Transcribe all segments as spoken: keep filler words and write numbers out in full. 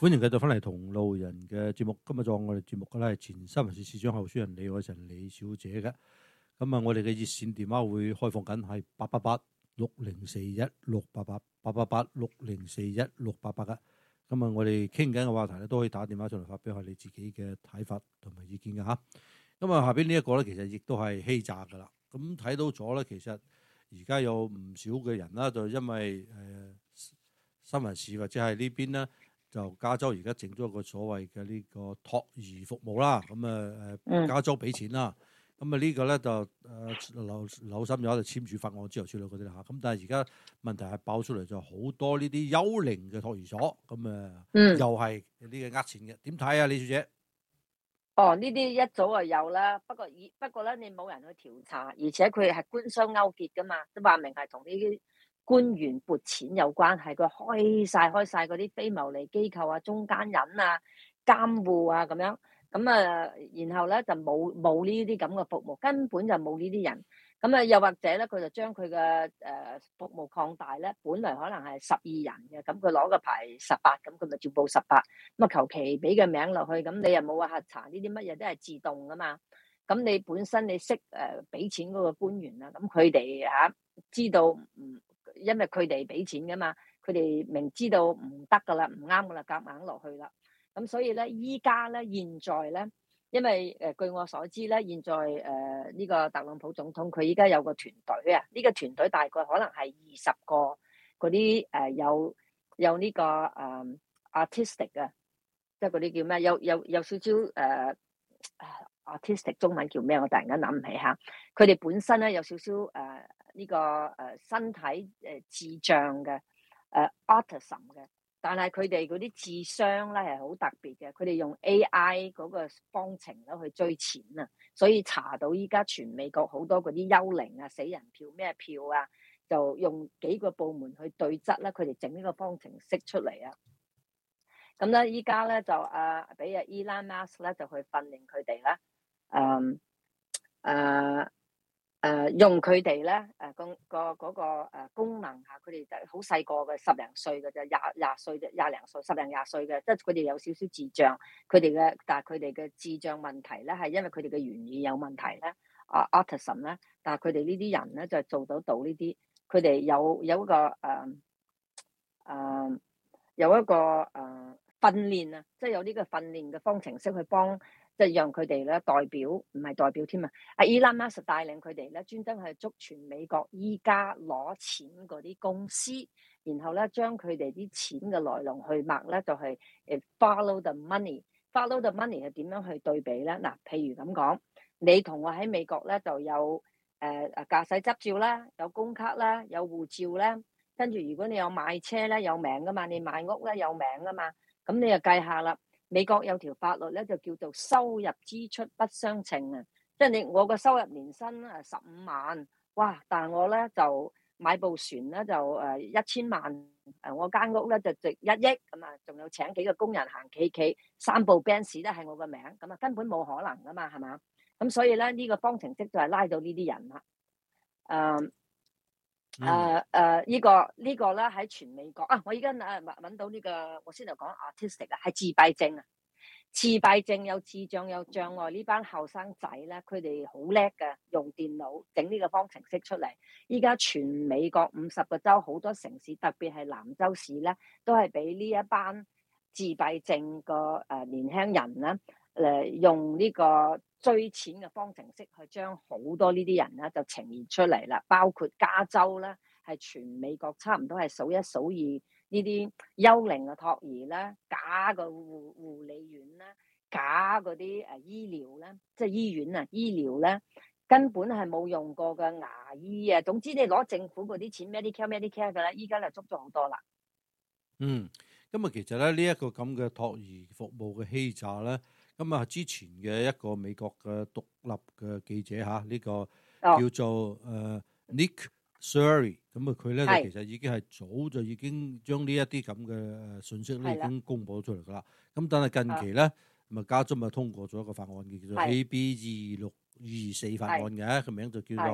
歡迎繼續翻嚟同路人嘅節目。今日做我哋節目嘅咧係前新聞處處長候選人李愛晨李小姐嘅。咁啊，我哋嘅熱線電話會開放緊係八八八六零四一六八八八八八六零四一六八八嘅。咁啊，我哋傾緊嘅話題咧都可以打電話上嚟發表下你自己嘅睇法同埋意見嘅吓。咁啊，下邊呢一個咧其實亦都係欺詐噶啦。咁睇到咗咧，其實而家有唔少嘅人啦，就因為誒、呃、新聞市或者係呢邊咧。就加州而家整咗一個所謂嘅呢個託兒服務啦，咁啊誒加州俾錢啦，咁啊呢個咧就誒留留心咗就簽署法案之後處理嗰啲啦嚇，咁但係而家問題係爆出嚟就好多呢啲幽靈嘅託兒所，咁啊、嗯、又係呢個呃錢嘅，點睇啊李小姐？ 哦，呢啲一早就有啦，不過以不過咧你冇人去調查，而且佢係官商勾結噶嘛，都話明係同呢啲官員撥錢有關係，佢開晒開晒嗰啲非牟利機構啊、中間人啊、監護啊咁樣，咁啊，然後咧就冇冇呢啲咁嘅服務，根本就冇呢啲人。咁啊，又或者咧，佢就將佢嘅誒服務擴大咧，本來可能係十二人嘅，咁佢攞個牌十八，咁佢咪照報十八。咁啊，求其俾個名落去，咁你又冇話核查呢啲乜嘢都係自動噶嘛。咁你本身你識誒俾錢嗰個官員啦，咁佢哋嚇知道唔，因為佢哋俾錢噶嘛，佢哋明知道唔得噶啦，唔啱噶啦，夾硬落去啦。咁所以咧，依家咧，現在咧。因為誒、呃、據我所知咧，現在誒呢、呃這個特朗普總統佢依家有個團隊啊，呢、這個團隊大概可能係二十個嗰啲誒有有呢、這個誒、呃、artistic 啊，即係嗰啲叫咩？有有有少少誒、呃、artistic 中文叫咩？我突然間諗唔起嚇。佢哋本身咧有少少誒呢個誒身體誒智障嘅誒 autism 嘅。但係佢哋嗰啲智商咧係好特別嘅，佢哋用 A I 嗰個方程咧去追錢啊，所以查到依家全美國好多嗰啲幽靈啊、死人票咩票啊，就用幾個部門去對質咧，佢哋整呢個方程式出嚟啊。咁咧依家咧就啊，俾阿 Elon Musk 咧就去訓練佢哋啦，誒、嗯、誒。誒、呃、用佢哋咧誒個個嗰個誒功能嚇，佢哋就好細個嘅，十零歲嘅啫，廿廿歲啫，廿零歲，十零廿歲嘅，即係佢哋有少少智障，佢哋嘅但係佢哋嘅智障問題咧係因為佢哋嘅言語有問題咧，啊 autism 咧，但係佢哋呢啲人咧就係做到到呢啲，佢哋有有一個誒誒、呃呃、有一個誒、呃、訓練啊，即係有呢個訓練嘅方程式去幫。即係讓佢哋咧代表，唔係代表添啊！阿 Elon Musk 帶領佢哋咧，專登係捉全美國依家攞錢嗰啲公司，然後咧將佢哋啲錢嘅來龍去脈咧，就係誒 follow the money。follow the money 係點樣去對比咧？嗱，譬如咁講，你同我喺美國咧就有誒誒駕駛執照啦，有工卡啦，有護照啦，跟住如果你有買車咧，有名噶嘛，你買屋咧有名噶嘛，咁你就計下啦。美國有條法律咧，就叫做收入支出不相稱啊！即係你我個收入年薪誒十五萬，哇！但係我咧就買部船咧就誒一千萬，誒我間屋咧就值一億咁啊，仲有請幾個工人行企企，三部 Benz 都係我個名，咁啊根本冇可能噶嘛，係嘛？咁所以咧呢個方程式就係拉到呢啲人啦，誒。誒誒，呢、uh, uh, 這個呢個咧喺全美國啊！我而家誒搵到呢、這個，我先嚟講 artistic 啊，係自閉症啊，自閉症有智障有障礙呢班後生仔咧，佢哋好叻嘅，用電腦整呢個方程式出嚟。依家全美國五十個州好多城市，特別係南州市咧，都係俾呢一班自閉症個誒年輕人咧，誒、呃、用呢個追錢嘅方程式去將好多呢啲人咧就呈現出嚟啦，包括加州咧，係全美國差唔多係數一數二呢啲幽靈嘅托兒啦，假嘅護護理員啦，假嗰啲誒醫療咧，即係醫院啊醫療咧，根本係冇用過嘅牙醫啊，總之你攞政府嗰啲錢 Medicare Medicare 嘅啦，依家就捉咗好多啦。 嗯，咁啊，其實咧呢一個咁嘅托兒服務嘅欺詐咧，咁啊之前嘅一個美國嘅獨立嘅記者嚇，呢、這個叫做誒、oh. 呃、Nick Suri， 咁啊佢咧就其實已經係早就已經將呢一啲咁嘅信息咧已經公佈咗出嚟噶啦。咁但係近期咧，咁啊加州咪通過咗一個法案嘅叫做 A B 二六二四法案嘅，個名就叫做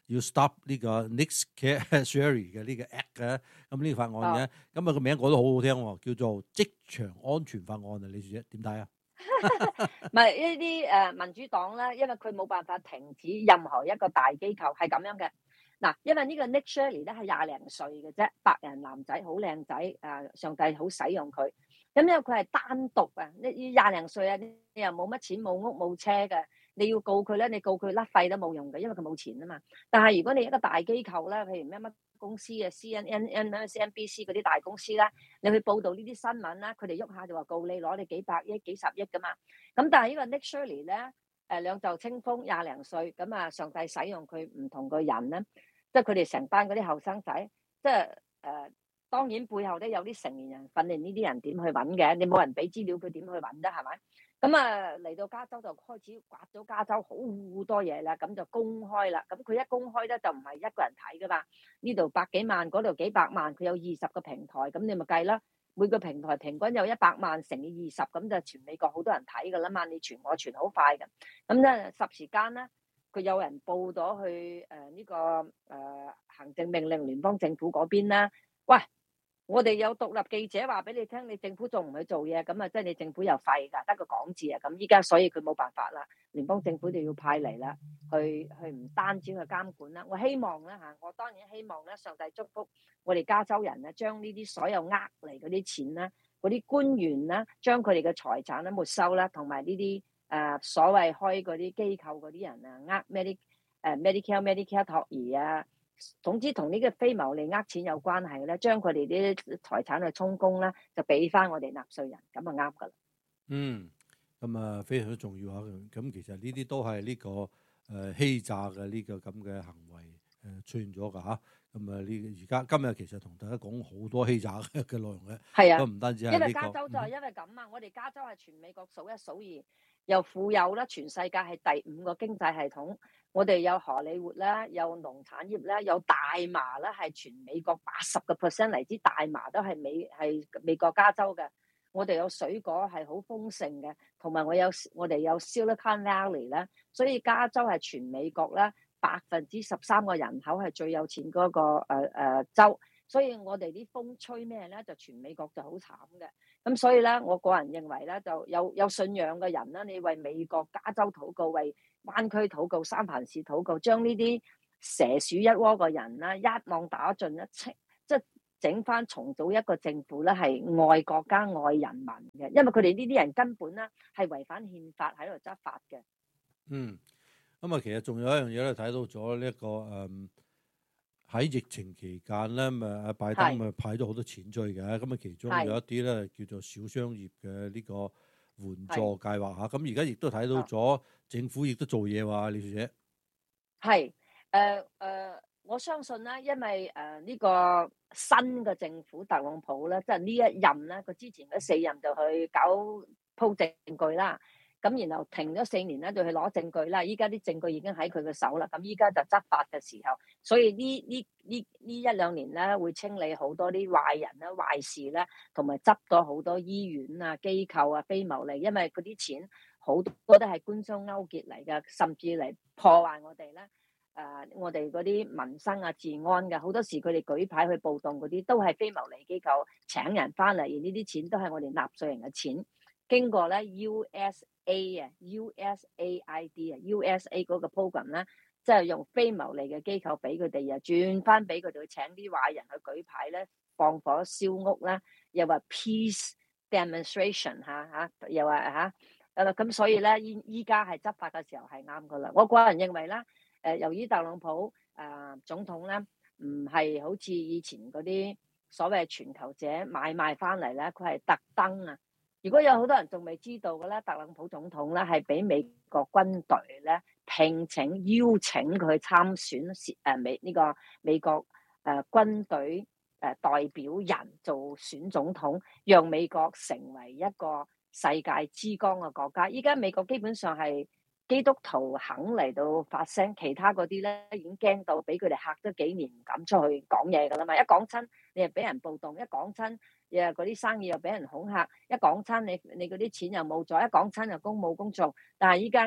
要 stop 呢個 Nick Carey 嘅呢個 act 嘅，咁呢個法案嘅，咁啊個名講得好好聽喎，叫做職場安全法案啊，李小姐點睇啊？ 唔係呢啲誒民主黨咧，因為佢冇辦法停止任何一個大機構係咁樣嘅。嗱，因為呢個 Nick Shirley 咧係廿零歲嘅啫，白人男仔，好靚仔，誒上帝好使用佢。咁因為佢係單獨啊，你廿零歲啊，你又冇乜錢冇屋冇車嘅，你要告佢咧，你告佢甩肺都冇用嘅，因為佢冇錢啊嘛。但係如果你一個大機構咧，譬如咩乜公司啊 ，C N N、C N B C 嗰啲大公司咧，你去報導呢啲新聞啦，佢哋喐下就話告你攞你幾百億、幾十億噶嘛。咁但係呢個 Nick Shirley 咧，誒兩袖清風，廿零歲，咁啊上帝使用佢唔同嘅人咧，即係佢哋成班嗰啲後生仔，即係誒。呃當然背後咧有啲成年人訓練呢啲人點去揾嘅，你冇人俾資料佢點去揾啫，係咪？咁啊嚟到加州就開始刮咗加州好多嘢啦，咁就公開啦。咁佢一公開咧就唔係一個人睇噶嘛，呢度百幾萬，嗰度幾百萬，佢有二十個平台，咁你咪計啦。每個平台平均有一百萬乘以二十，咁就全美國好多人睇噶啦嘛，你傳我傳好快嘅。咁咧霎時間咧，佢有人報咗去誒呢、呃這個誒、呃、行政命令聯邦政府嗰邊啦，喂！我哋有獨立記者話俾你聽，你政府仲唔去做嘢，咁啊，即係你政府又廢噶，得個講字啊，咁依家所以佢冇辦法啦，聯邦政府就要派嚟啦，去去唔單止去監管啦。我希望咧吓，我當然希望咧，上帝祝福我哋加州人咧，將呢啲所有呃嚟嗰啲錢咧，嗰啲官員咧，將佢哋嘅財產咧沒收啦，同埋呢啲誒所謂開嗰啲機構嗰啲人啊，呃 Medi 誒 Medicare Medicare 托兒啊。總之同呢個非牟利呃錢有關係咧，將佢哋啲財產去充公啦，就俾翻我哋納稅人，咁啊啱噶啦。 嗯，咁啊非常之重要啊！咁其實呢啲都係呢、這個誒、呃、欺詐嘅呢個咁嘅行為誒、呃、出現咗噶嚇。咁啊呢而家今日其實同大家講好多欺詐嘅內容嘅， 係啊， 都唔單止係、這個、 因為加州就係因為咁啊，嗯、我哋加州係全美國數一數二，又富有啦，全世界係第五個經濟系統。我哋有荷里活啦，有農產業啦，有大麻啦，係全美國八十個 percent 嚟自大麻都係美係美國加州嘅。我哋有水果係好豐盛嘅，同埋我有我哋有 Silicon Valley 啦，所以加州係全美國啦百分之十三個人口係最有錢嗰、那個誒誒、呃呃、州。所以我哋啲風吹咩咧，就全美國就好慘嘅。咁所以咧，我個人認為咧，就有有信仰嘅人啦，你為美國加州禱告，為灣區禱告，三藩市禱告，將呢啲蛇鼠一窩嘅人啦，一網打盡一清，即係整翻重組一個政府咧，係愛國家愛人民嘅。因為佢哋呢啲人根本咧係違反憲法喺度執法嘅。 嗯，咁啊，其實仲有一樣嘢咧，睇到咗呢一個誒。嗯喺疫情期間咧，咪阿拜登咪派咗好多錢出去嘅，咁啊其中有一啲咧叫做小商業嘅呢個援助計劃嚇，咁而家亦都睇到咗政府亦都做嘢喎，李小姐。 係誒誒，我相信咧，因為誒呢、呃這個新嘅政府特朗普咧，即係呢一任咧，佢之前嗰四任就去搞鋪證據啦。咁然後停咗四年咧，就去攞證據啦。依家啲證據已經喺佢嘅手啦。咁依家就執法嘅時候，所以呢呢呢呢一兩年咧，會清理好多啲壞人啦、壞事啦，同埋執咗好多醫院啊、機構啊、非牟利，因為嗰啲錢好多都係官商勾結嚟嘅，甚至嚟破壞我哋咧。誒、呃，我哋嗰啲民生啊、治安嘅，好多時佢哋舉牌去暴動嗰啲，都係非牟利機構請人翻嚟，而呢啲錢都係我哋納稅人嘅錢，經過咧 U S A 啊 ，U S A I D 啊 ，U S A 嗰個 program 咧，即係用非牟利嘅機構俾佢哋啊，轉翻俾佢哋去請啲壞人去舉牌咧，放火燒屋啦，又話 peace demonstration 嚇、啊、嚇，又話嚇，誒咁所以咧依依家係執法嘅時候係啱噶啦。我個人認為咧，誒、呃、由於特朗普誒、呃、總統咧唔係好似以前嗰啲所謂全球者買賣翻嚟咧，佢係特登啊。如果有好多人仲未知道嘅咧，特朗普總統咧係俾美國軍隊咧聘請邀請佢參選誒美呢個美國誒、呃、軍隊誒、呃、代表人做選總統，讓美國成為一個世界之光嘅國家。依家美國基本上係基督徒肯嚟到發聲，其他嗰啲咧已經驚到俾佢哋嚇咗幾年，唔敢出去講嘢噶啦嘛。一講親你又俾人暴動，一講親又嗰啲生意又俾人恐嚇，一講親你你嗰啲錢又冇咗，一講親又公冇工做。但係依家咧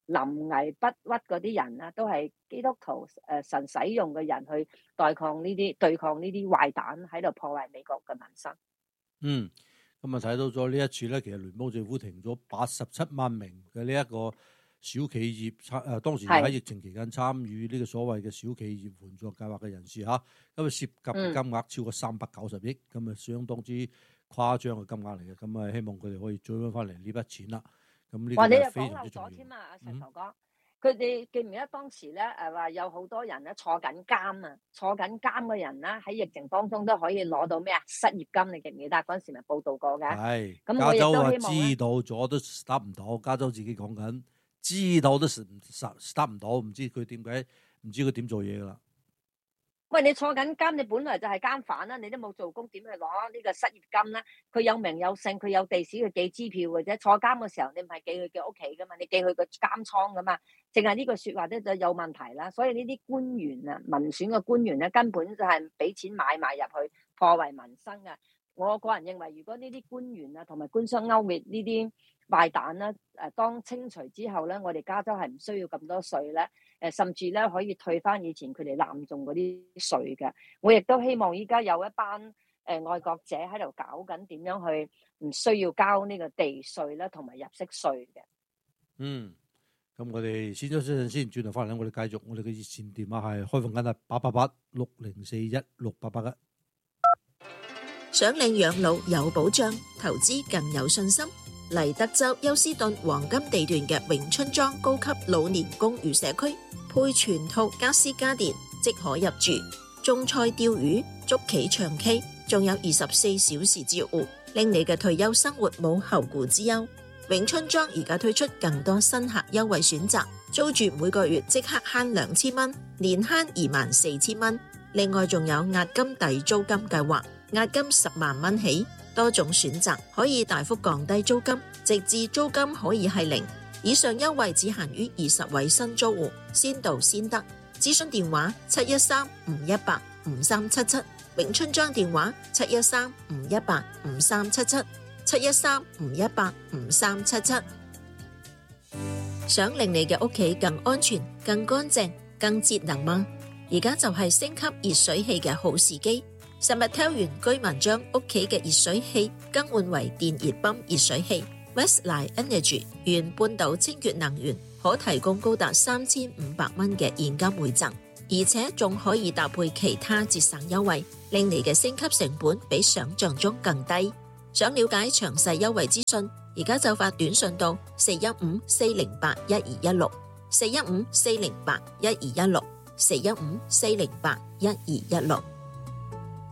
臨危不屈嗰啲人啊，都係基督徒誒、呃、神使用嘅人去對抗呢啲對抗呢啲壞蛋喺度破壞美國嘅民生。 嗯，咁啊睇到咗呢一次咧，其實聯邦政府停咗八十七萬名嘅呢一個小企業參誒、呃、當時喺疫情期間參與呢個所謂嘅小企業援助計劃嘅人士嚇，咁啊涉及嘅金額超過三百九十億，咁啊相當之誇張嘅金額嚟嘅，咁啊希望佢哋可以追翻翻嚟呢筆錢啦。咁呢個係非常之重要。哇！你又講漏咗添啊，阿石頭哥，佢哋記唔記得當時咧誒話有好多人咧坐緊監啊，坐緊監嘅人啦喺疫情當中都可以攞到咩啊失業金？你記唔記得嗰陣時咪報道過嘅？係。 咁我亦都希望咧。 加州話知道咗都答唔到，加州自己講緊。知道都實實得唔到，唔知佢點解，唔知佢點做嘢噶啦。 喂，你坐緊監，你本來就係監犯啦，你都冇做工，點去攞呢個失業金咧？佢有名有姓，佢有地址，佢寄支票嘅啫。坐監嘅時候，你唔係寄去佢屋企噶嘛，你寄去個監倉噶嘛。淨係呢個說話咧就有問題啦。所以呢啲官員啊，民選嘅官員咧，根本就係俾錢買埋入去破壞民生嘅。我個人認為，如果呢啲官員啊同埋官商勾結呢啲壞蛋啦，誒當清除之後咧，我哋加州係唔需要咁多稅咧，誒甚至咧可以退翻以前佢哋濫種嗰啲稅嘅。我亦都希望依家有一班誒愛國者喺度搞緊點樣去唔需要交呢個地稅啦，同埋入息稅嘅。 嗯，咁我哋先休息陣先，轉頭翻嚟我哋繼續，我哋嘅熱線電話係開放緊啊，八八八六零四一六八八一。 想領養老有保障，投資更有信心。嚟德州休斯頓黃金地段嘅永春莊高級老年公寓社區，配全套家私家電，即可入住。種菜釣魚、捉棋唱 K， 仲有二十四小時照顧，令你嘅退休生活冇後顧之憂。永春莊而家推出更多新客優惠選擇，租住每個月即刻慳兩千蚊，年慳二萬四千蚊。另外仲有押金抵租金計劃，押金十萬蚊起，多種選擇可以大幅降低租金，直至租金可以係零。以上優惠只限於二十位新租戶，先到先得。諮詢電話七一三五一八五三七七，永春莊電話七一三五一八五三七七，七一三五一八五三七七。想令你嘅屋企更安全、更乾淨、更節能嗎？而家就係升級熱水器嘅好時機。Summertel 原居民將屋企嘅熱水器更換為電熱泵熱水器 Westline Energy 原半島清潔能源，可提供高達三千五百蚊嘅現金回贈，而且仲可以搭配其他節省優惠，令你嘅升級成本比想象中更低。想了解詳細優惠資訊，而家就發短信到四一五四零八一二一六，四一五四零八一二一六，四一五四零八一二一六。